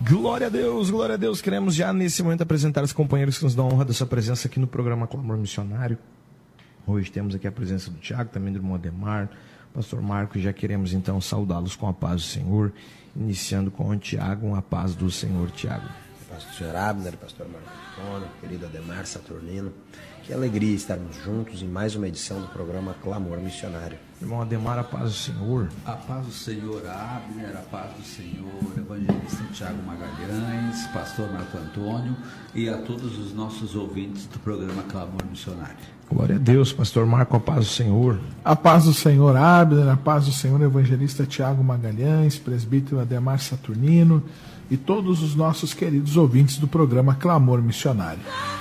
Glória a Deus. Queremos já nesse momento apresentar os companheiros que nos dão a honra da sua presença aqui no programa Clamor Missionário. Hoje temos aqui a presença do Tiago, também do irmão Ademar, pastor Marco, e já queremos então saudá-los com a paz do Senhor, iniciando com o Tiago, a paz do Senhor, Tiago. Pastor Abner, pastor Marco Antônio, querido Ademar Saturnino, que alegria estarmos juntos em mais uma edição do programa Clamor Missionário. Irmão Ademar, a paz do Senhor. A paz do Senhor, Abner, a paz do Senhor, evangelista Tiago Magalhães, pastor Marco Antônio e a todos os nossos ouvintes do programa Clamor Missionário. Glória a Deus, pastor Marco, a paz do Senhor. A paz do Senhor, Abner, a paz do Senhor, evangelista Tiago Magalhães, presbítero Ademar Saturnino e todos os nossos queridos ouvintes do programa Clamor Missionário.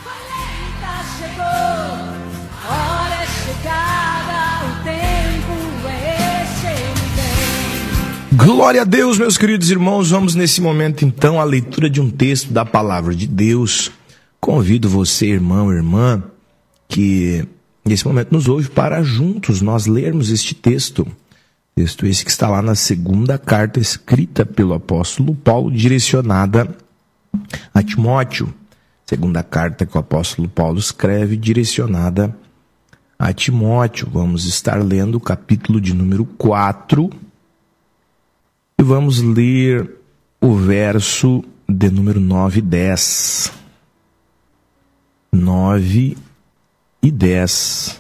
Glória a Deus, meus queridos irmãos. Vamos nesse momento então à leitura de um texto da palavra de Deus. Convido você, irmão, irmã, que nesse momento nos ouve, para juntos nós lermos este texto. Texto esse que está lá na segunda carta escrita pelo apóstolo Paulo, direcionada a Timóteo. Segunda carta que o apóstolo Paulo escreve, direcionada a Timóteo. Vamos estar lendo o capítulo de número 4 e vamos ler o verso de número 9 e 10. 9 e 10.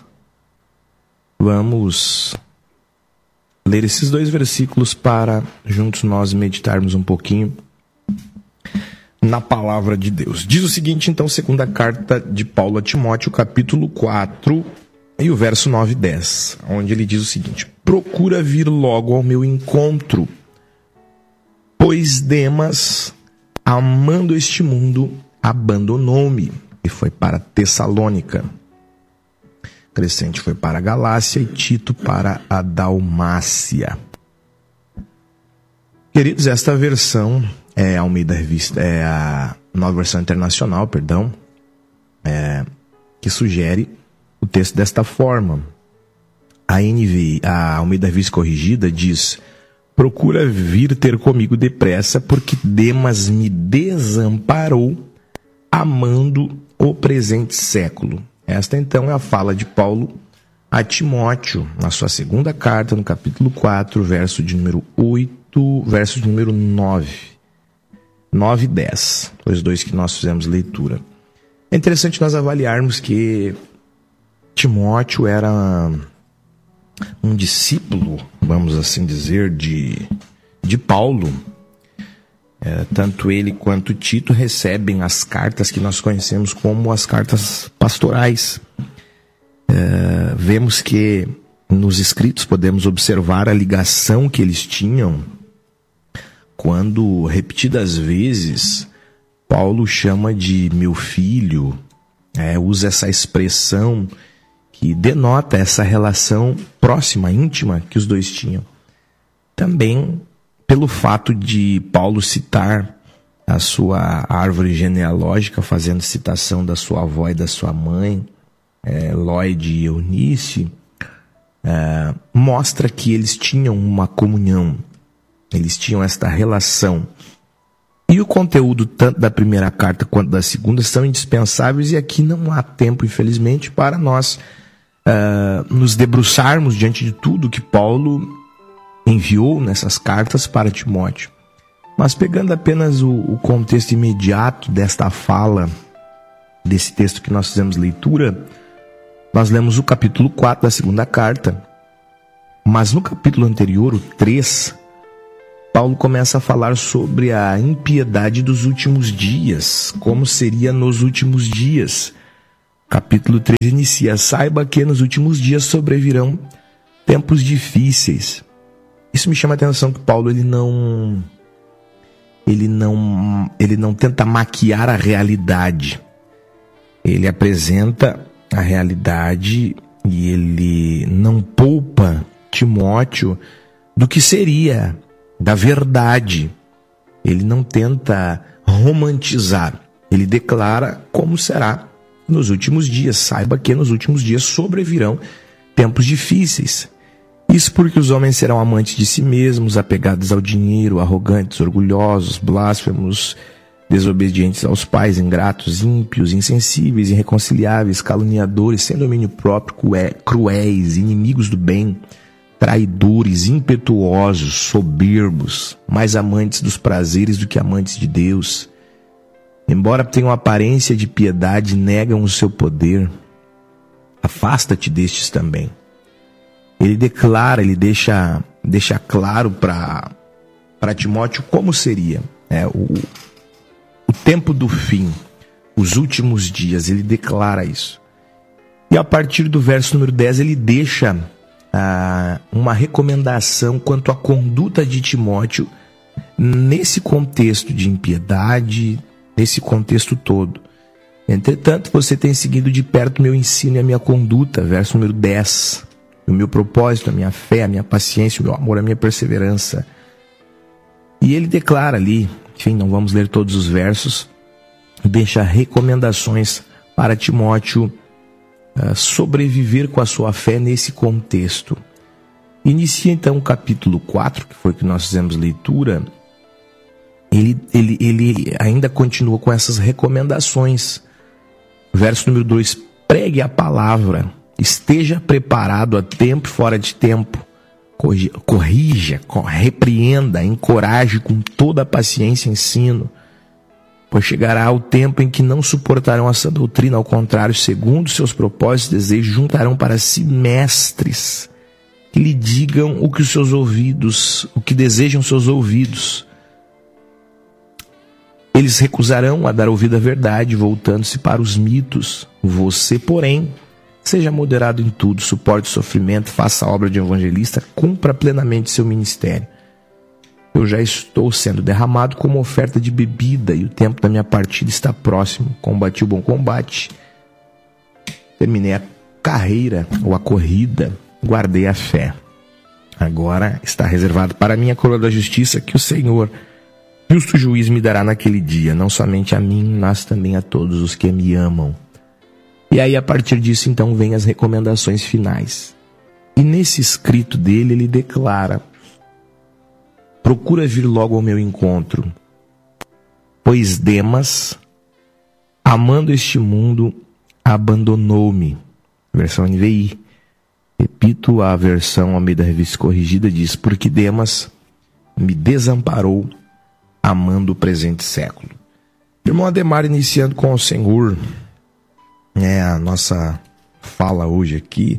Vamos ler esses dois versículos para juntos nós meditarmos um pouquinho na palavra de Deus. Diz o seguinte, então, segunda carta de Paulo a Timóteo, capítulo 4, e o verso 9 e 10, onde ele diz o seguinte: procura vir logo ao meu encontro, pois Demas, amando este mundo, abandonou-me e foi para Tessalônica. Crescente foi para a Galácia e Tito para a Dalmácia. Queridos, esta versão é a nova versão internacional, que sugere o texto desta forma. A NVI, a Almeida Revista Corrigida, diz: procura vir ter comigo depressa, porque Demas me desamparou, amando o presente século. Esta então é a fala de Paulo a Timóteo, na sua segunda carta, no capítulo 4, verso de número 8, verso de número 9 e 10, os dois que nós fizemos leitura. É interessante nós avaliarmos que Timóteo era um discípulo, vamos assim dizer, de Paulo. Tanto ele quanto Tito recebem as cartas que nós conhecemos como as cartas pastorais. Vemos que nos escritos podemos observar a ligação que eles tinham quando, repetidas vezes, Paulo chama de meu filho, usa essa expressão que denota essa relação próxima, íntima que os dois tinham. Também pelo fato de Paulo citar a sua árvore genealógica, fazendo citação da sua avó e da sua mãe, Lóide e Eunice, mostra que eles tinham uma comunhão, eles tinham esta relação. E o conteúdo tanto da primeira carta quanto da segunda são indispensáveis, e aqui não há tempo, infelizmente, para nós nos debruçarmos diante de tudo que Paulo enviou nessas cartas para Timóteo. Mas pegando apenas o contexto imediato desta fala, desse texto que nós fizemos leitura, nós lemos o capítulo 4 da segunda carta, mas no capítulo anterior, o 3, Paulo começa a falar sobre a impiedade dos últimos dias, como seria nos últimos dias. Capítulo 3 inicia: saiba que nos últimos dias sobrevirão tempos difíceis. Isso me chama a atenção, que Paulo ele não tenta maquiar a realidade. Ele apresenta a realidade e ele não poupa Timóteo do que seria, da verdade. Ele não tenta romantizar. Ele declara como será nos últimos dias. Saiba que nos últimos dias sobrevirão tempos difíceis. Isso porque os homens serão amantes de si mesmos, apegados ao dinheiro, arrogantes, orgulhosos, blasfemos, desobedientes aos pais, ingratos, ímpios, insensíveis, irreconciliáveis, caluniadores, sem domínio próprio, cruéis, inimigos do bem, traidores, impetuosos, soberbos, mais amantes dos prazeres do que amantes de Deus. Embora tenham aparência de piedade, negam o seu poder. Afasta-te destes também. Ele declara, ele deixa claro para Timóteo como seria o tempo do fim, os últimos dias. Ele declara isso. E a partir do verso número 10 ele deixa uma recomendação quanto à conduta de Timóteo nesse contexto de impiedade, nesse contexto todo. Entretanto, você tem seguido de perto meu ensino e a minha conduta, verso número 10. O meu propósito, a minha fé, a minha paciência, o meu amor, a minha perseverança. E ele declara ali, enfim, não vamos ler todos os versos, deixa recomendações para Timóteo sobreviver com a sua fé nesse contexto. Inicia então o capítulo 4, que foi o que nós fizemos leitura. Ele ainda continua com essas recomendações. Verso número 2, pregue a palavra, esteja preparado a tempo e fora de tempo, corrija, repreenda, encoraje com toda a paciência e ensino, pois chegará o tempo em que não suportarão essa doutrina, ao contrário, segundo seus propósitos e desejos, juntarão para si mestres, que lhe digam o que desejam seus ouvidos. Eles recusarão a dar ouvido à verdade, voltando-se para os mitos. Você, porém, seja moderado em tudo, suporte o sofrimento, faça a obra de evangelista, cumpra plenamente seu ministério. Eu já estou sendo derramado como oferta de bebida e o tempo da minha partida está próximo. Combati o bom combate, terminei a carreira ou a corrida, guardei a fé. Agora está reservado para mim a coroa da justiça que o Senhor, justo juiz, me dará naquele dia, não somente a mim, mas também a todos os que me amam. E aí, a partir disso, então, vem as recomendações finais. E nesse escrito dele, ele declara: procura vir logo ao meu encontro, pois Demas, amando este mundo, abandonou-me. Versão NVI. Repito, a versão Almeida Revista Corrigida diz: porque Demas me desamparou, amando o presente século. Irmão Ademar, iniciando com o Senhor, a nossa fala hoje aqui,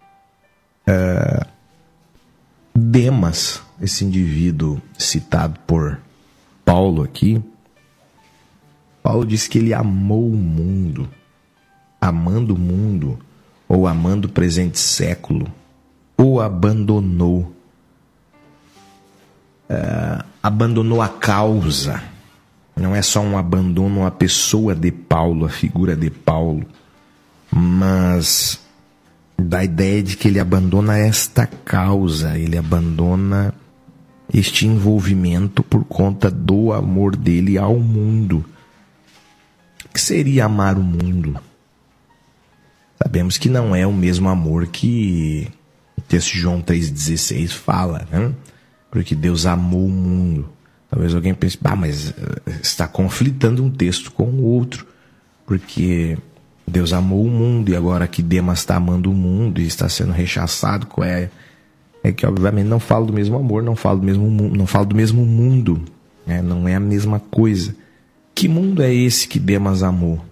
Demas, esse indivíduo citado por Paulo aqui, Paulo diz que ele amou o mundo, amando o mundo, ou amando o presente século, ou abandonou. Abandonou a causa. Não é só um abandono à pessoa de Paulo, a figura de Paulo, mas da ideia de que ele abandona esta causa, ele abandona este envolvimento por conta do amor dele ao mundo. O que seria amar o mundo? Sabemos que não é o mesmo amor que o texto de João 3,16 fala, né? Porque Deus amou o mundo. Talvez alguém pense, mas está conflitando um texto com o outro, porque Deus amou o mundo e agora que Demas está amando o mundo e está sendo rechaçado, é que obviamente não fala do mesmo amor, não fala do mesmo mundo, né? Não é a mesma coisa. Que mundo é esse que Demas amou?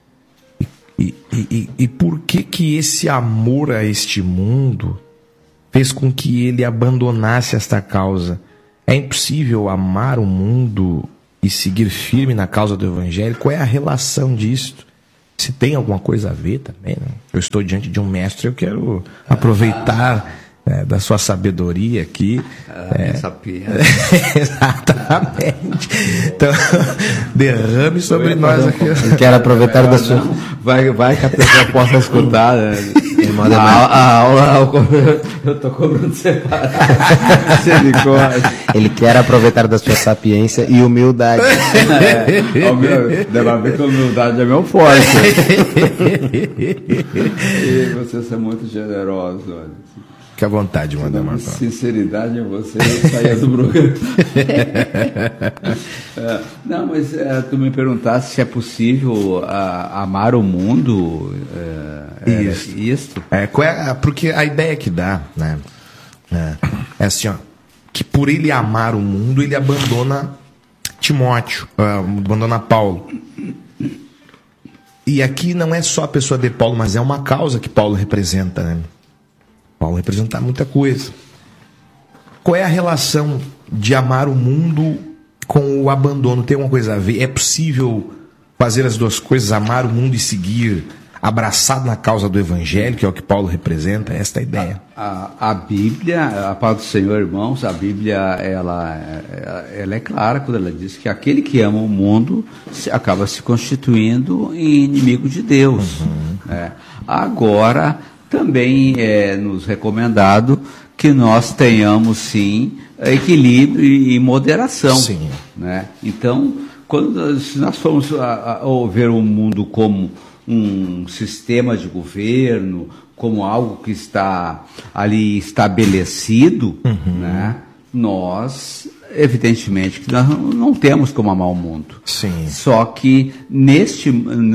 E por que esse amor a este mundo fez com que ele abandonasse esta causa? É impossível amar o mundo e seguir firme na causa do Evangelho? Qual é a relação disto? Se tem alguma coisa a ver também, né? Eu estou diante de um mestre, eu quero aproveitar da sua sabedoria aqui. Sapiência. Exatamente. Então, derrame sobre nós aqui. Eu quero aproveitar da sua... Vai que a pessoa possa escutar, né? A aula, eu tô cobrando separado. Ele quer aproveitar da sua sapiência e humildade. Deve ver que a humildade é meu forte. E você ser muito generoso, olha. Fica à vontade, Waldemar. Sinceridade é você sair do programa. Não, mas tu me perguntaste se é possível amar o mundo. Isso. Porque a ideia que dá, né? É assim, ó, que por ele amar o mundo, ele abandona Timóteo, abandona Paulo. E aqui não é só a pessoa de Paulo, mas é uma causa que Paulo representa, né? Paulo representa muita coisa. Qual é a relação de amar o mundo com o abandono? Tem alguma coisa a ver? É possível fazer as duas coisas, amar o mundo e seguir abraçado na causa do Evangelho, que é o que Paulo representa? Esta é a ideia. A Bíblia, a paz do Senhor, irmãos, a Bíblia ela é clara quando ela diz que aquele que ama o mundo acaba se constituindo em inimigo de Deus. Né? Agora, também é nos recomendado que nós tenhamos, sim, equilíbrio e moderação. Sim. Né? Então, se nós formos ver o mundo como um sistema de governo, como algo que está ali estabelecido, né? Nós, evidentemente, que nós não temos como amar o mundo. Sim. Só que neste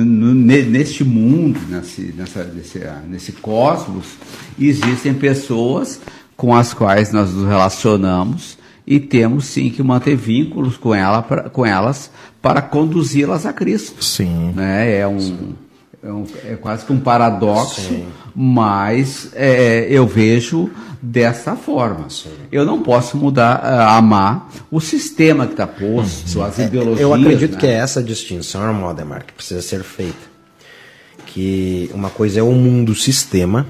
mundo, nesse cosmos, existem pessoas com as quais nós nos relacionamos e temos sim que manter vínculos com elas para conduzi-las a Cristo. Sim. Né? É quase que um paradoxo, sim. Mas eu vejo dessa forma. Sim. Eu não posso amar o sistema que está posto, as ideologias. Eu acredito, né, que é essa distinção, irmão Waldemar, que precisa ser feita. Que uma coisa é o mundo sistema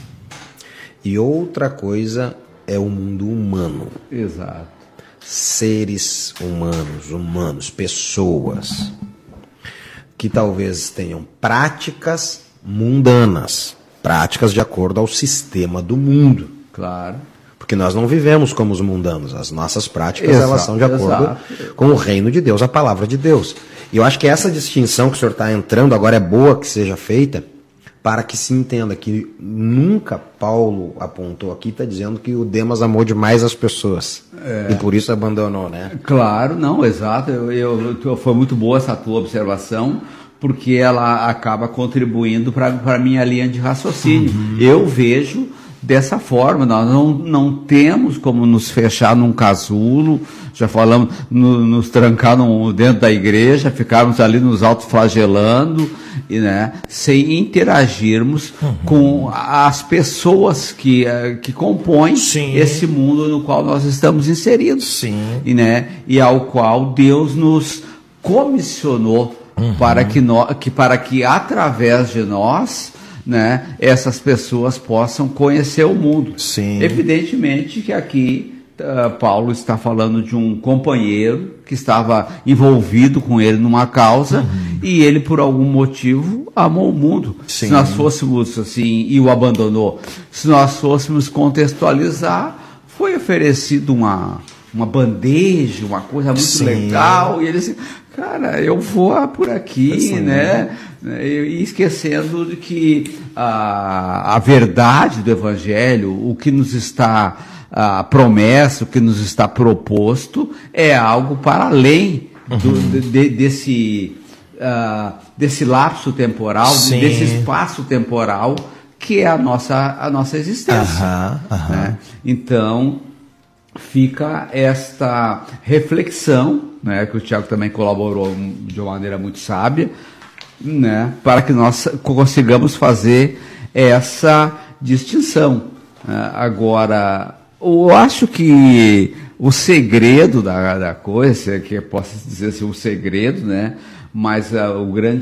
e outra coisa é o mundo humano. Exato. Seres humanos, pessoas que talvez tenham práticas mundanas, práticas de acordo ao sistema do mundo. Claro. Porque nós não vivemos como os mundanos, as nossas práticas elas são de acordo com o reino de Deus, a palavra de Deus. E eu acho que essa distinção que o senhor está entrando agora é boa que seja feita, para que se entenda que nunca Paulo apontou aqui, está dizendo que o Demas amou demais as pessoas e por isso abandonou, né? Claro, não, exato. Foi muito boa essa tua observação, porque ela acaba contribuindo para a minha linha de raciocínio. Eu vejo dessa forma, nós não temos como nos fechar num casulo, já falamos, nos trancar dentro da igreja, ficarmos ali nos autoflagelando, né, sem interagirmos com as pessoas que compõem esse mundo no qual nós estamos inseridos. E ao qual Deus nos comissionou para que através de nós, né, essas pessoas possam conhecer o mundo. Evidentemente que aqui Paulo está falando de um companheiro que estava envolvido com ele numa causa e ele, por algum motivo, amou o mundo. Se nós fôssemos assim, e o abandonou, se nós fôssemos contextualizar, foi oferecido uma bandeja, uma coisa muito legal, e ele assim, cara, eu vou por aqui, né? E esquecendo de que a verdade do Evangelho, o que nos está a promessa, o que nos está proposto, é algo para além desse lapso temporal, desse espaço temporal que é a nossa existência. Né? Então, fica esta reflexão, né, que o Tiago também colaborou de uma maneira muito sábia, né, para que nós consigamos fazer essa distinção. Agora, eu acho que o segredo da coisa, que eu posso dizer assim, o segredo, né, mas a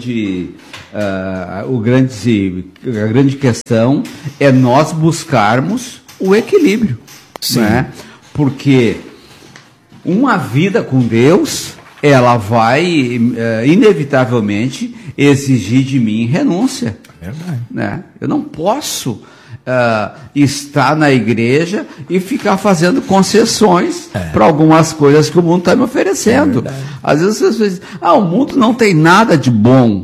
grande questão é nós buscarmos o equilíbrio, né? Porque uma vida com Deus, ela vai inevitavelmente exigir de mim renúncia. Né? Eu não posso estar na igreja e ficar fazendo concessões para algumas coisas que o mundo está me oferecendo. Às vezes as pessoas dizem, o mundo não tem nada de bom.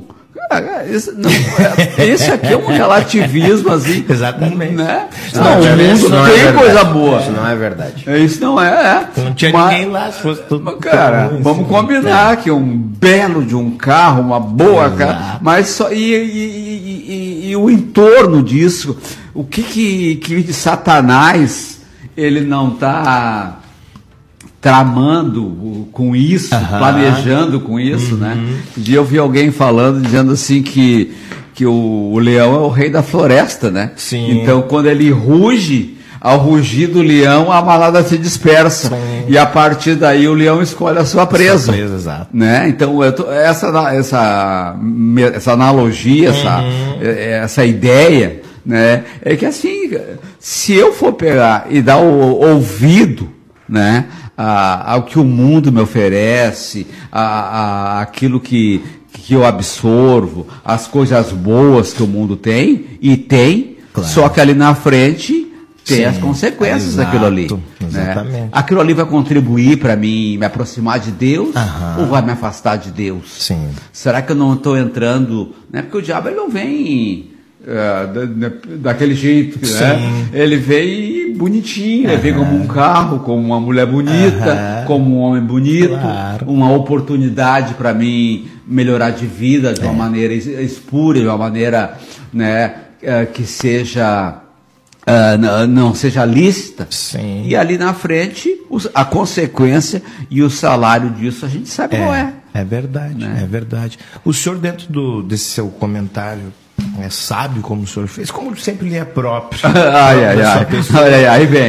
Esse aqui é um relativismo, assim. Exatamente. Né? Não, o mundo tem coisa boa. Isso não é verdade. Isso não é. Não tinha ninguém lá, se fosse tudo. Cara, vamos combinar que um belo de um carro, uma boa casa, mas só. E o entorno disso, o que Satanás ele não está tramando com isso, planejando com isso, né? Um dia eu vi alguém falando, dizendo assim que o leão é o rei da floresta, né? Sim. Então, quando ele ruge, ao rugir do leão, a manada se dispersa. Sim. E a partir daí o leão escolhe a sua presa. Exato. Né? Então, essa analogia, essa ideia, né? É que assim, se eu for pegar e dar o ouvido, né, ao que o mundo me oferece, aquilo que eu absorvo, as coisas boas que o mundo tem, claro. Só que ali na frente tem as consequências daquilo ali. Exatamente. Né? Aquilo ali vai contribuir para mim me aproximar de Deus ou vai me afastar de Deus? Sim. Será que eu não estou entrando... Né? Porque o diabo ele não vem... daquele jeito, né? Ele veio bonitinho, ele veio como um carro, como uma mulher bonita, como um homem bonito, claro. Uma oportunidade para mim melhorar de vida de uma maneira espúria, de uma maneira, né, que seja não seja lícita. Sim. E ali na frente a consequência e o salário disso a gente sabe qual é. É verdade, né? É verdade. O senhor, dentro desse seu comentário, é sábio como o senhor fez, como sempre lhe é próprio. Aí vem.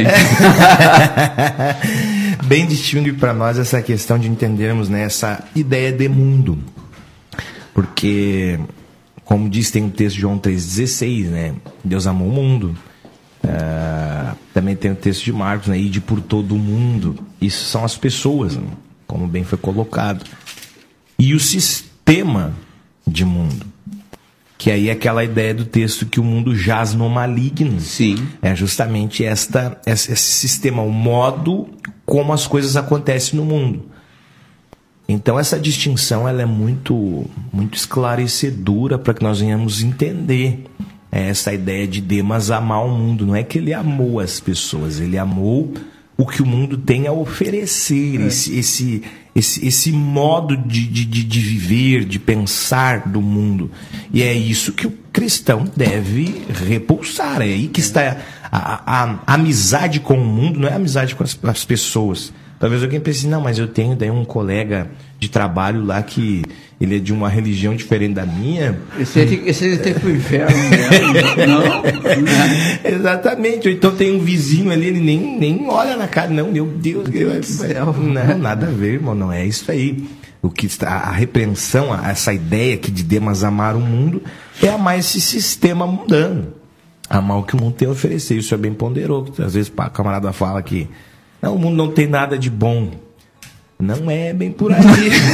Bem distingue para nós essa questão de entendermos, né, essa ideia de mundo. Porque, como diz, tem um texto de João 3,16, né? Deus amou o mundo. Também tem o texto de Marcos, né? Ide por todo o mundo. Isso são as pessoas, né? Como bem foi colocado. E o sistema de mundo. Que aí é aquela ideia do texto que o mundo jaz no maligno. Sim. É justamente esse sistema, o modo como as coisas acontecem no mundo. Então essa distinção ela é muito, muito esclarecedora para que nós venhamos entender essa ideia de Demas amar o mundo. Não é que ele amou as pessoas, ele amou o que o mundo tem a oferecer, esse modo de viver, de pensar do mundo. E é isso que o cristão deve repulsar. É aí que está a amizade com o mundo, não é amizade com as pessoas. Talvez alguém pense, não, mas eu tenho daí um colega de trabalho lá que ele é de uma religião diferente da minha. Esse aí tem que ir pro inferno mesmo. Não? Exatamente. Ou então tem um vizinho ali, ele nem olha na cara. Não, meu Deus do céu. Não, nada a ver, irmão. Não é isso aí. O que está, a repreensão, essa ideia aqui de Demas amar o mundo, é amar esse sistema mundano. Amar o que o mundo tem a oferecer. Isso é bem ponderoso. Às vezes o camarada fala que não, o mundo não tem nada de bom. Não é bem por aí.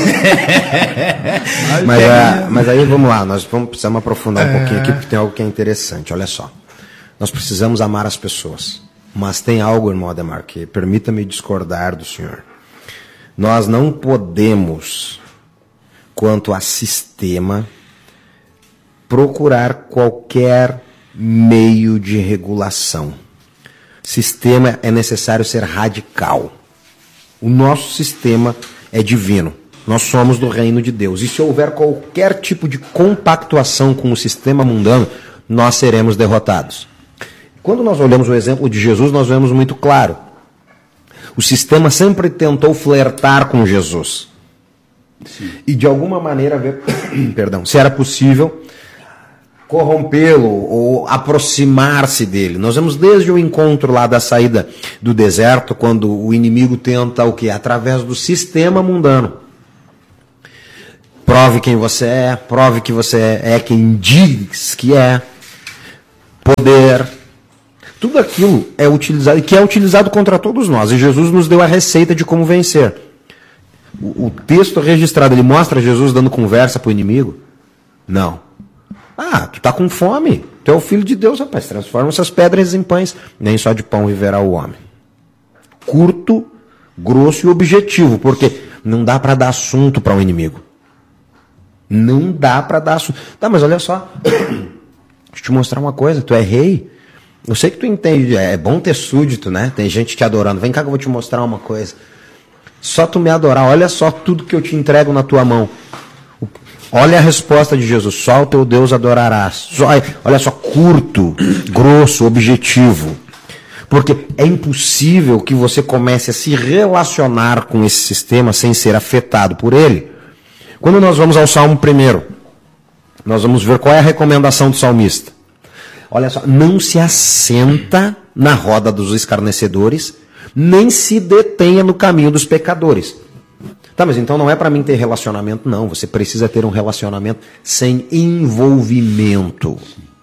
Mas aí vamos lá, nós precisamos aprofundar um pouquinho aqui, porque tem algo que é interessante. Olha só, nós precisamos amar as pessoas, mas tem algo, irmão Ademar, que permita-me discordar do senhor. Nós não podemos, quanto a sistema, procurar qualquer meio de regulação. Sistema é necessário ser radical. O nosso sistema é divino. Nós somos do reino de Deus. E se houver qualquer tipo de compactuação com o sistema mundano, nós seremos derrotados. Quando nós olhamos o exemplo de Jesus, nós vemos muito claro. O sistema sempre tentou flertar com Jesus. Sim. E de alguma maneira ver, se era possível corrompê-lo ou aproximar-se dele. Nós vemos desde o encontro lá da saída do deserto, quando o inimigo tenta o quê? Através do sistema mundano. Prove quem você é, prove que você é quem diz que é. Poder. Tudo aquilo é utilizado, e que é utilizado contra todos nós. E Jesus nos deu a receita de como vencer. O texto registrado, ele mostra Jesus dando conversa para o inimigo? Não. Ah, tu tá com fome, tu é o filho de Deus, rapaz, transforma essas pedras em pães, nem só de pão viverá o homem. Curto, grosso e objetivo, porque não dá para dar assunto para um inimigo. Não dá para dar... Tá, mas olha só. Deixa eu te mostrar uma coisa. Tu é rei. Eu sei que tu entende. É bom ter súdito, né? Tem gente te adorando. Vem cá que eu vou te mostrar uma coisa. Só tu me adorar. Olha só tudo que eu te entrego na tua mão. Olha a resposta de Jesus. Só o teu Deus adorarás. Olha só, curto, grosso, objetivo. Porque é impossível que você comece a se relacionar com esse sistema sem ser afetado por ele. Quando nós vamos ao Salmo 1, nós vamos ver qual é a recomendação do salmista. Olha só, não se assenta na roda dos escarnecedores, nem se detenha no caminho dos pecadores. Tá, mas então não é para mim ter relacionamento, não. Você precisa ter um relacionamento sem envolvimento.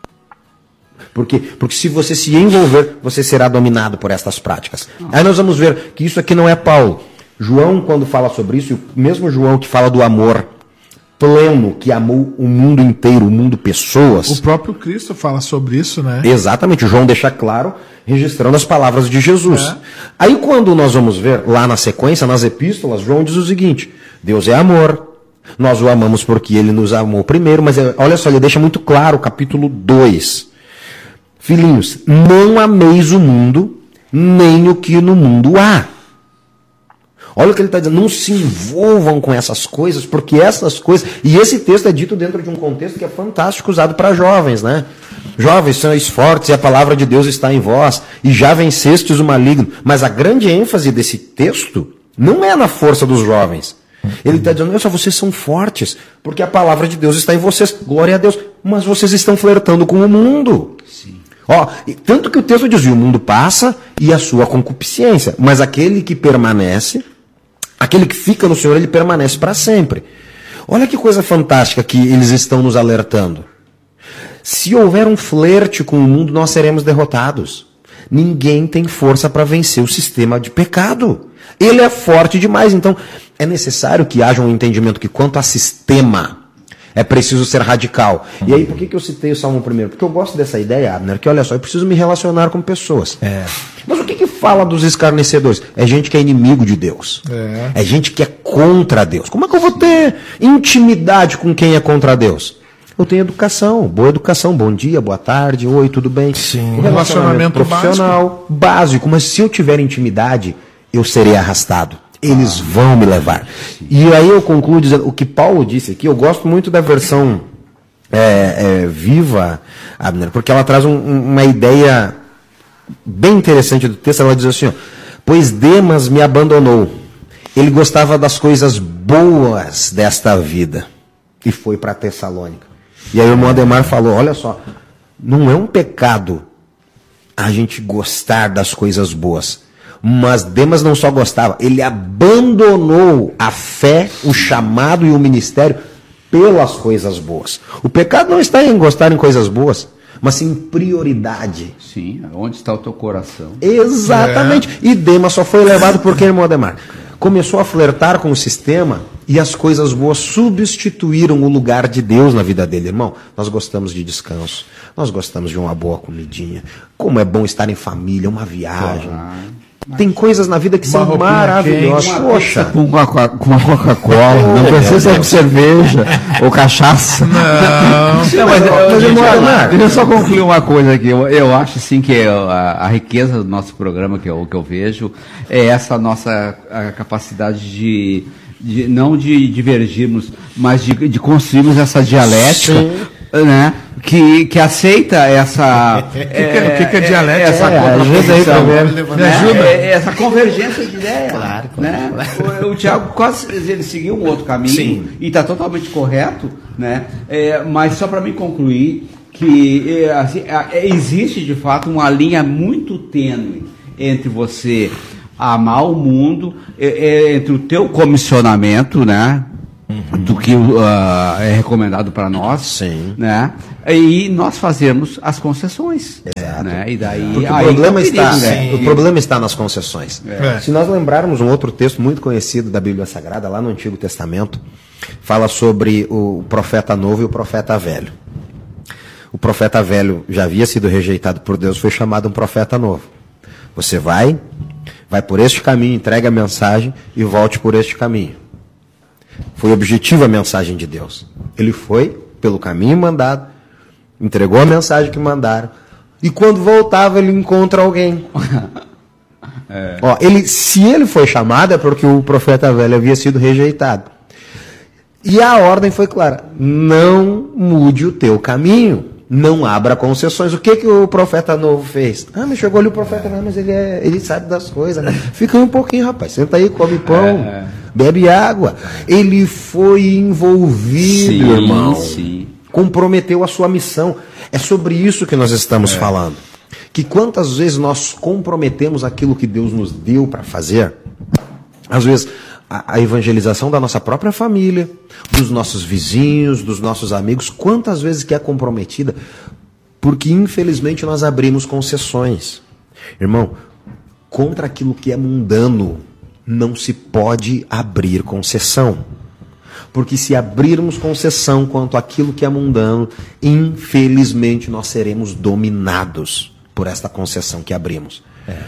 Porque se você se envolver, você será dominado por estas práticas. Aí nós vamos ver que isso aqui não é Paulo. João, quando fala sobre isso, o mesmo João que fala do amor pleno, que amou o mundo inteiro, o mundo pessoas. O próprio Cristo fala sobre isso, né? Exatamente, João deixa claro, registrando as palavras de Jesus. Aí quando nós vamos ver, lá na sequência, nas epístolas, João diz o seguinte: Deus é amor, nós o amamos porque ele nos amou primeiro, mas olha só, ele deixa muito claro, capítulo 2. Filhinhos, não ameis o mundo, nem o que no mundo há. Olha o que ele está dizendo, não se envolvam com essas coisas, porque essas coisas... E esse texto é dito dentro de um contexto que é fantástico, usado para jovens, né? Jovens, sois fortes e a palavra de Deus está em vós, e já vencestes o maligno. Mas a grande ênfase desse texto não é na força dos jovens. Ele está dizendo, olha só, vocês são fortes, porque a palavra de Deus está em vocês, glória a Deus. Mas vocês estão flertando com o mundo. Sim. Ó, tanto que o texto diz, o mundo passa e a sua concupiscência, mas aquele que permanece, aquele que fica no Senhor, ele permanece para sempre. Olha que coisa fantástica que eles estão nos alertando. Se houver um flerte com o mundo, nós seremos derrotados. Ninguém tem força para vencer o sistema de pecado. Ele é forte demais, então é necessário que haja um entendimento que quanto a sistema é preciso ser radical. E aí, por que eu citei o Salmo 1? Porque eu gosto dessa ideia, Abner, que olha só, eu preciso me relacionar com pessoas. Mas o que fala dos escarnecedores? É gente que é inimigo de Deus. É gente que é contra Deus. Como é que eu vou ter intimidade com quem é contra Deus? Eu tenho educação, boa educação, bom dia, boa tarde, oi, tudo bem? Sim, um relacionamento profissional, básico. Mas se eu tiver intimidade, eu serei arrastado. Eles vão me levar. E aí eu concluo dizendo, o que Paulo disse aqui, eu gosto muito da versão viva, Abner, porque ela traz uma ideia bem interessante do texto. Ela diz assim, ó, pois Demas me abandonou. Ele gostava das coisas boas desta vida e foi para Tessalônica. E aí o irmão Ademar falou, olha só, não é um pecado a gente gostar das coisas boas. Mas Demas não só gostava, ele abandonou a fé, o chamado e o ministério pelas coisas boas. O pecado não está em gostar em coisas boas, mas sim em prioridade. Sim, onde está o teu coração? Exatamente. E Demas só foi levado porque, irmão Ademar, começou a flertar com o sistema e as coisas boas substituíram o lugar de Deus na vida dele. Irmão, nós gostamos de descanso, nós gostamos de uma boa comidinha, como é bom estar em família, uma viagem. Tem coisas na vida que são maravilhosas. Poxa, com uma Coca-Cola, não precisa ser de cerveja ou cachaça. Não, mas deixa eu só concluir uma coisa aqui. Eu acho assim que a riqueza do nosso programa, que eu vejo, é essa nossa capacidade de não de divergirmos, mas de construirmos essa dialética. Sim. Né? Que aceita essa o que é dialética? Essa contraposição, essa convergência de ideias. Claro. O Tiago quase ele seguiu um outro caminho. Sim. E está totalmente correto, né? Mas só para me concluir que assim, existe de fato uma linha muito tênue entre você amar o mundo, entre o teu comissionamento, né? Do que é recomendado para nós. Sim. Né? E nós fazemos as concessões. Exato. Né? E daí, o problema está nas concessões. Se nós lembrarmos um outro texto muito conhecido da Bíblia Sagrada, lá no Antigo Testamento, fala sobre o profeta novo e o profeta velho. O profeta velho já havia sido rejeitado por Deus, foi chamado um profeta novo. Você vai por este caminho, entregue a mensagem e volte por este caminho. Foi objetiva a mensagem de Deus. Ele foi pelo caminho mandado, entregou a mensagem que mandaram, e quando voltava ele encontra alguém. Ó, se ele foi chamado é porque o profeta velho havia sido rejeitado. E a ordem foi clara: não mude o teu caminho, não abra concessões. O que o profeta novo fez? Mas chegou ali o profeta, mas ele sabe das coisas. Fica aí um pouquinho, rapaz, senta aí, come pão, bebe água. Ele foi envolvido, irmão. Sim. Comprometeu a sua missão. É sobre isso que nós estamos falando. Que quantas vezes nós comprometemos aquilo que Deus nos deu para fazer? Às vezes a evangelização da nossa própria família, dos nossos vizinhos, dos nossos amigos, quantas vezes que é comprometida? Porque infelizmente nós abrimos concessões. Irmão, contra aquilo que é mundano não se pode abrir concessão. Porque se abrirmos concessão quanto àquilo que é mundano, infelizmente nós seremos dominados por esta concessão que abrimos.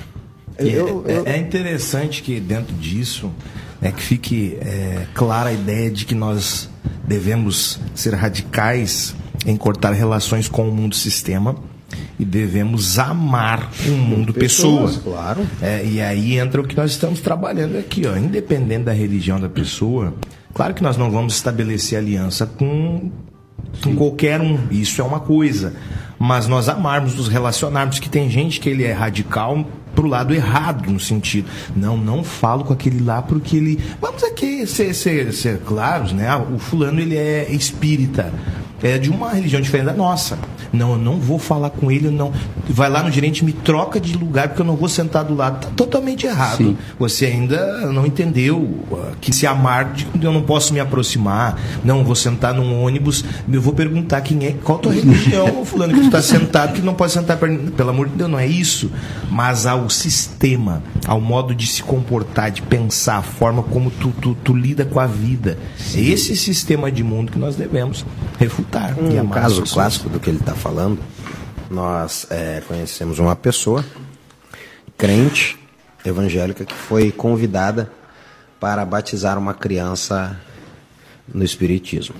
É interessante que dentro disso que fique clara a ideia de que nós devemos ser radicais em cortar relações com o mundo sistema e devemos amar o mundo pessoa. Claro. E aí entra o que nós estamos trabalhando aqui, ó, independente da religião da pessoa. Claro que nós não vamos estabelecer aliança com qualquer um, isso é uma coisa, mas nós amarmos, nos relacionarmos, que tem gente que ele é radical pro lado errado, no sentido, não falo com aquele lá porque ele, vamos aqui ser claros, né? O fulano ele é espírita, é de uma religião diferente da nossa. Não, eu não vou falar com ele, não. Vai lá no gerente, me troca de lugar porque eu não vou sentar do lado. Está totalmente errado. Sim. Você ainda não entendeu que se amar, eu não posso me aproximar, não vou sentar num ônibus, eu vou perguntar qual a tua religião, fulano, que tu está sentado, que não pode sentar, pelo amor de Deus, não é isso. Mas ao sistema, ao modo de se comportar, de pensar, a forma como tu lida com a vida. Sim. É esse sistema de mundo que nós devemos refutar. Um caso clássico do que ele está falando, nós conhecemos uma pessoa, crente, evangélica, que foi convidada para batizar uma criança no espiritismo.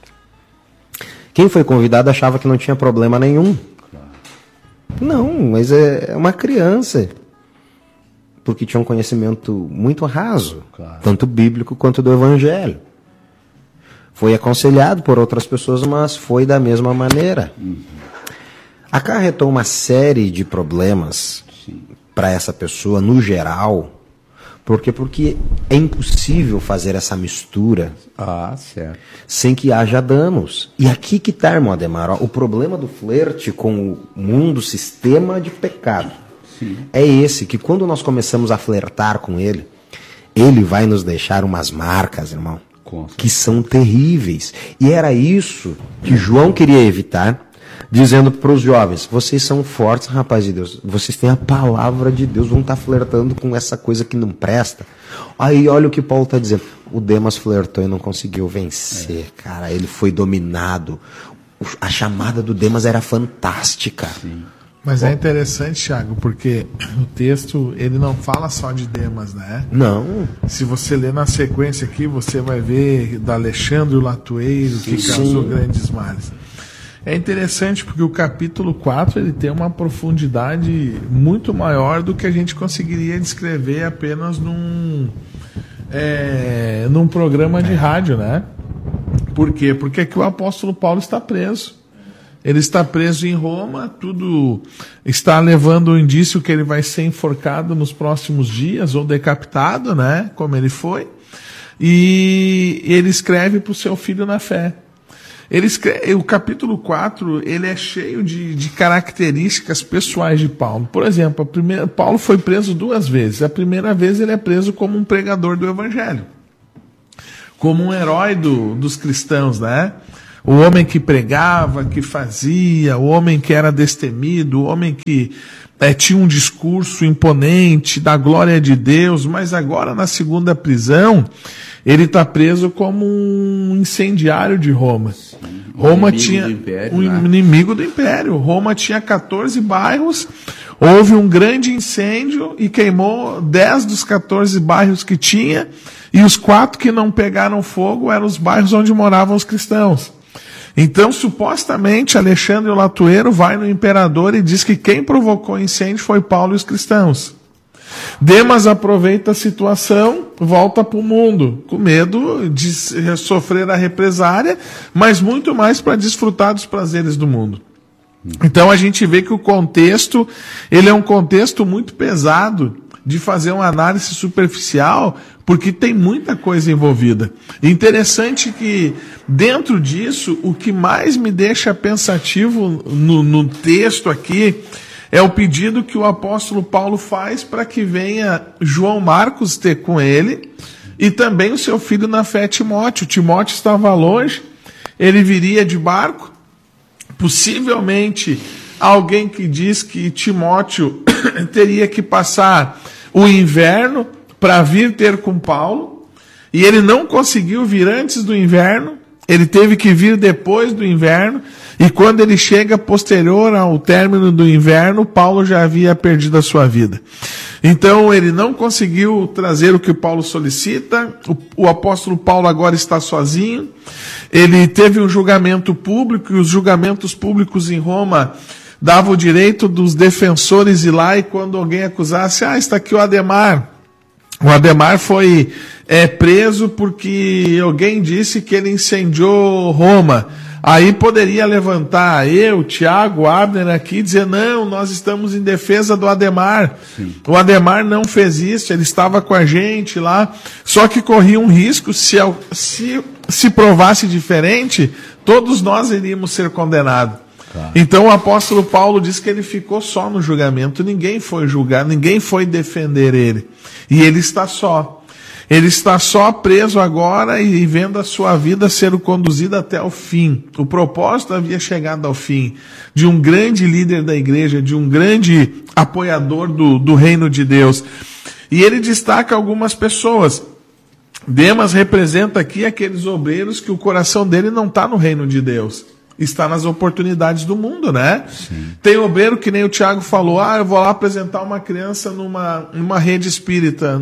Quem foi convidado achava que não tinha problema nenhum. Não, mas é uma criança. Porque tinha um conhecimento muito raso, tanto bíblico quanto do evangelho. Foi aconselhado por outras pessoas, mas foi da mesma maneira. Acarretou uma série de problemas para essa pessoa, no geral. Porque é impossível fazer essa mistura sem que haja danos. E aqui que está, irmão Ademar, o problema do flerte com o mundo, sistema de pecado. Sim. É esse, que quando nós começamos a flertar com ele, ele vai nos deixar umas marcas, irmão, que são terríveis. E era isso que João queria evitar, dizendo para os jovens: vocês são fortes, rapaz de Deus, vocês têm a palavra de Deus, vão estar flertando com essa coisa que não presta. Aí olha o que Paulo está dizendo: o Demas flertou e não conseguiu vencer, cara, ele foi dominado. A chamada do Demas era fantástica. Sim. Mas é interessante, Thiago, porque o texto, ele não fala só de Demas, né? Não. Se você ler na sequência aqui, você vai ver da Alexandre o Latoeiro, que causou grandes males. É interessante porque o capítulo 4, ele tem uma profundidade muito maior do que a gente conseguiria descrever apenas num programa de rádio, né? Por quê? Porque aqui o apóstolo Paulo está preso. Ele está preso em Roma, tudo está levando o indício que ele vai ser enforcado nos próximos dias, ou decapitado, né, como ele foi. E ele escreve para o seu filho na fé. O capítulo 4, ele é cheio de características pessoais de Paulo. Por exemplo, Paulo foi preso 2 vezes. A primeira vez ele é preso como um pregador do evangelho, como um herói dos cristãos, né? O homem que pregava, que fazia, o homem que era destemido, o homem que tinha um discurso imponente da glória de Deus, mas agora na segunda prisão ele está preso como um incendiário de Roma. Sim, Roma tinha um inimigo do império. Roma tinha 14 bairros, houve um grande incêndio e queimou 10 dos 14 bairros que tinha, e os 4 que não pegaram fogo eram os bairros onde moravam os cristãos. Então, supostamente, Alexandre o Latueiro vai no imperador e diz que quem provocou o incêndio foi Paulo e os cristãos. Demas aproveita a situação, volta para o mundo, com medo de sofrer a represária, mas muito mais para desfrutar dos prazeres do mundo. Então a gente vê que o contexto, ele é um contexto muito pesado de fazer uma análise superficial, porque tem muita coisa envolvida. Interessante que, dentro disso, o que mais me deixa pensativo no texto aqui é o pedido que o apóstolo Paulo faz para que venha João Marcos ter com ele e também o seu filho na fé, Timóteo. Timóteo estava longe, ele viria de barco. Possivelmente alguém que diz que Timóteo teria que passar o inverno para vir ter com Paulo, e ele não conseguiu vir antes do inverno, ele teve que vir depois do inverno, e quando ele chega posterior ao término do inverno, Paulo já havia perdido a sua vida. Então ele não conseguiu trazer o que Paulo solicita, o apóstolo Paulo agora está sozinho, ele teve um julgamento público, e os julgamentos públicos em Roma davam o direito dos defensores ir lá, e quando alguém acusasse, está aqui o Ademar foi preso porque alguém disse que ele incendiou Roma. Aí poderia levantar eu, Tiago, Abner aqui e dizer, não, nós estamos em defesa do Ademar. Sim. O Ademar não fez isso, ele estava com a gente lá. Só que corria um risco, se provasse diferente, todos nós iríamos ser condenados. Tá. Então o apóstolo Paulo diz que ele ficou só no julgamento, ninguém foi julgar, ninguém foi defender ele. E ele está só. Ele está só preso agora e vendo a sua vida ser conduzida até o fim. O propósito havia chegado ao fim, de um grande líder da igreja, de um grande apoiador do reino de Deus. E ele destaca algumas pessoas. Demas representa aqui aqueles obreiros que o coração dele não está no reino de Deus. Está nas oportunidades do mundo, né? Sim. Tem obreiro que nem o Tiago falou, eu vou lá apresentar uma criança numa rede espírita.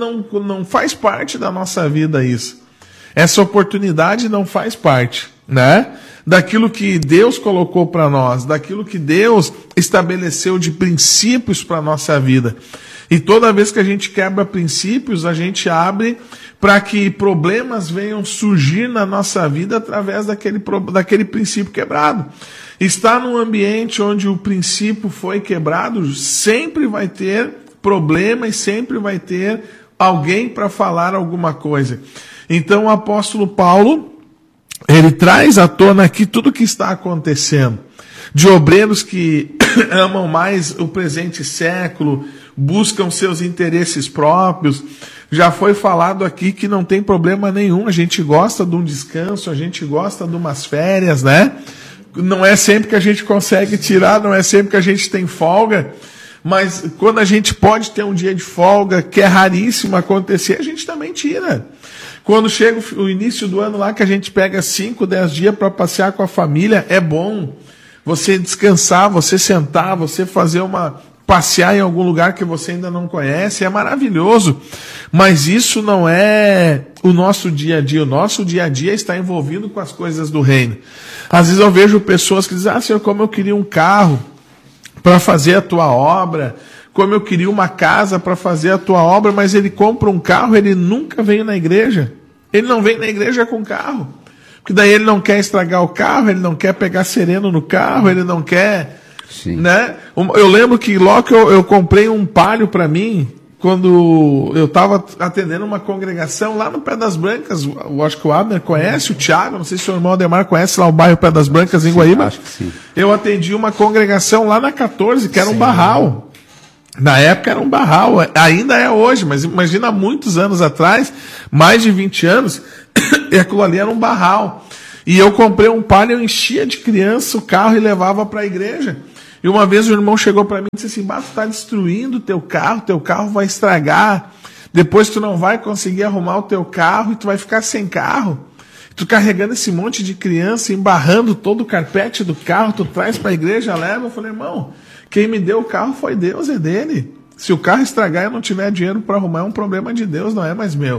Não faz parte da nossa vida isso. Essa oportunidade não faz parte, né? Daquilo que Deus colocou para nós, daquilo que Deus estabeleceu de princípios para a nossa vida. E toda vez que a gente quebra princípios, a gente abre para que problemas venham surgir na nossa vida através daquele princípio quebrado. Estar num ambiente onde o princípio foi quebrado, sempre vai ter problema e sempre vai ter alguém para falar alguma coisa. Então o apóstolo Paulo, ele traz à tona aqui tudo o que está acontecendo. De obreiros que amam mais o presente século, buscam seus interesses próprios. Já foi falado aqui que não tem problema nenhum, a gente gosta de um descanso, a gente gosta de umas férias, né? Não é sempre que a gente consegue tirar, não é sempre que a gente tem folga, mas quando a gente pode ter um dia de folga, que é raríssimo acontecer, a gente também tira. Quando chega o início do ano lá, que a gente pega 5, 10 dias para passear com a família, é bom. Você descansar, você sentar, você passear em algum lugar que você ainda não conhece, é maravilhoso. Mas isso não é o nosso dia a dia. O nosso dia a dia está envolvido com as coisas do reino. Às vezes eu vejo pessoas que dizem, Senhor, como eu queria um carro para fazer a tua obra, como eu queria uma casa para fazer a tua obra, mas ele compra um carro, ele nunca veio na igreja. Ele não vem na igreja com carro. Porque daí ele não quer estragar o carro, ele não quer pegar sereno no carro, ele não quer... Sim. Né? Eu lembro que logo que eu comprei um Palio para mim, quando eu estava atendendo uma congregação lá no Pé das Brancas, eu acho que o Abner conhece, o Thiago, não sei se o irmão Ademar conhece lá o bairro Pé das Brancas, em Guaíba. Acho que sim. Eu atendi uma congregação lá na 14, que era um barral. Na época era um barral, ainda é hoje, mas imagina há muitos anos atrás, mais de 20 anos, e aquilo ali era um barral. E eu comprei um Palio, eu enchia de criança o carro e levava para a igreja. E uma vez o irmão chegou para mim e disse assim, tu está destruindo o teu carro vai estragar, depois tu não vai conseguir arrumar o teu carro e tu vai ficar sem carro. Tu carregando esse monte de criança, embarrando todo o carpete do carro, tu traz para a igreja, leva. Eu falei, irmão, quem me deu o carro foi Deus, é dele. Se o carro estragar e eu não tiver dinheiro para arrumar, é um problema de Deus, não é mais meu.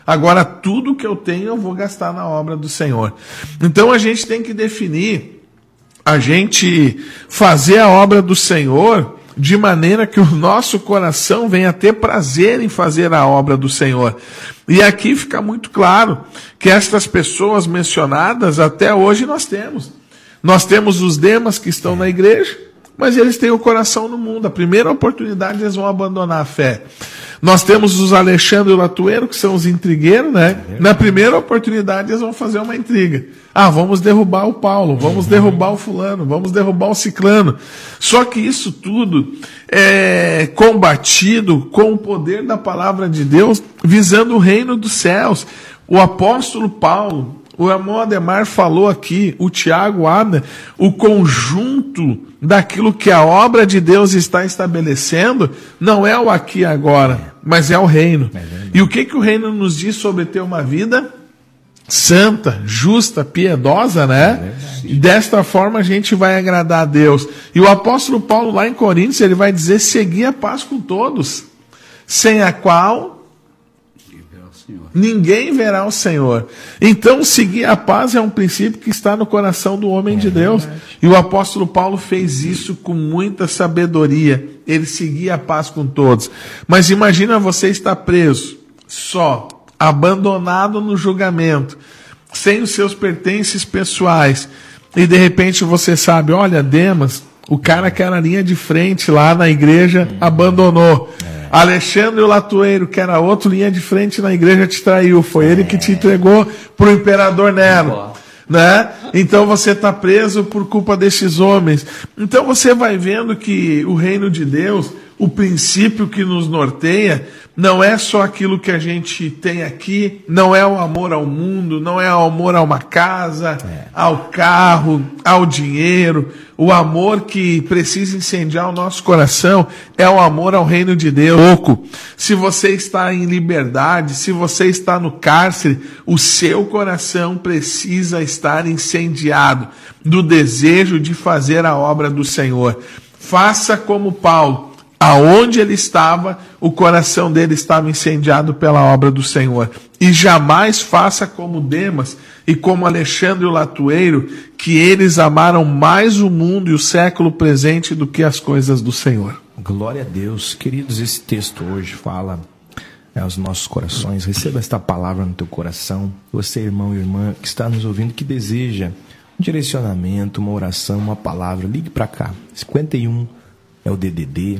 Agora, tudo que eu tenho eu vou gastar na obra do Senhor. Então, a gente tem que definir, a gente fazer a obra do Senhor de maneira que o nosso coração venha ter prazer em fazer a obra do Senhor. E aqui fica muito claro que estas pessoas mencionadas, até hoje nós temos. Nós temos os Demas que estão na igreja, mas eles têm o coração no mundo. A primeira oportunidade eles vão abandonar a fé. Nós temos os Alexandre e o Latueiro, que são os intrigueiros, né? Na primeira oportunidade eles vão fazer uma intriga. Vamos derrubar o Paulo, vamos derrubar o fulano, vamos derrubar o ciclano. Só que isso tudo é combatido com o poder da palavra de Deus, visando o reino dos céus. O apóstolo Paulo, o irmão Ademar falou aqui, o Tiago Abner, o conjunto daquilo que a obra de Deus está estabelecendo não é o aqui e agora, mas é o reino. E o que o reino nos diz sobre ter uma vida santa, justa, piedosa, né? E desta forma a gente vai agradar a Deus. E o apóstolo Paulo lá em Coríntios, ele vai dizer, segui a paz com todos, sem a qual ninguém verá o Senhor. Então, seguir a paz é um princípio que está no coração do homem de Deus. Verdade. E o apóstolo Paulo fez isso com muita sabedoria. Ele seguia a paz com todos. Mas imagina você estar preso, só, abandonado no julgamento, sem os seus pertences pessoais. E de repente você sabe, olha, Demas, o cara que era linha de frente lá na igreja, abandonou. Alexandre o Latueiro, que era outro linha de frente na igreja, te traiu. Foi ele que te entregou para o imperador Nero. Né? Então você está preso por culpa desses homens. Então você vai vendo que o reino de Deus, o princípio que nos norteia, não é só aquilo que a gente tem aqui, não é o amor ao mundo, não é o amor a uma casa, ao carro, ao dinheiro. O amor que precisa incendiar o nosso coração é o amor ao reino de Deus. Se você está em liberdade, se você está no cárcere, o seu coração precisa estar incendiado do desejo de fazer a obra do Senhor. Faça como Paulo. Aonde ele estava, o coração dele estava incendiado pela obra do Senhor. E jamais faça como Demas e como Alexandre o Latueiro, que eles amaram mais o mundo e o século presente do que as coisas do Senhor. Glória a Deus. Queridos, esse texto hoje fala aos nossos corações. Receba esta palavra no teu coração. Você, irmão e irmã, que está nos ouvindo, que deseja um direcionamento, uma oração, uma palavra, ligue para cá. 51 é o DDD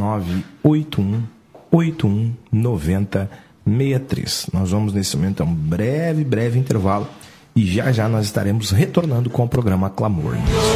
981-81-90-63. Nós vamos nesse momento a um breve intervalo e já nós estaremos retornando com o programa Clamor.